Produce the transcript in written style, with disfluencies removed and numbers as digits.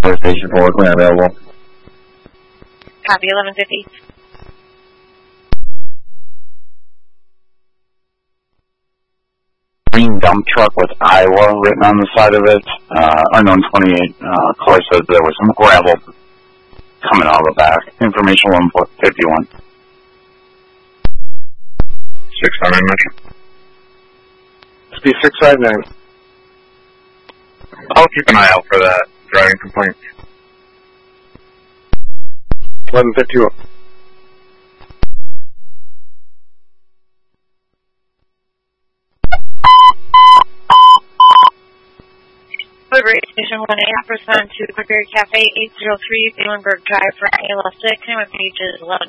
Station 4, clear available. Copy, 1150. Green dump truck with Iowa written on the side of it. Unknown 28 car says there was some gravel coming out of the back. Information 151. 659 Metro. Speed 659. I'll keep an eye out for that driving complaint. 1151. Delivery Station 1A, respond to Quaker Cafe 803 Balenberg Drive for AL6, and my page is 11.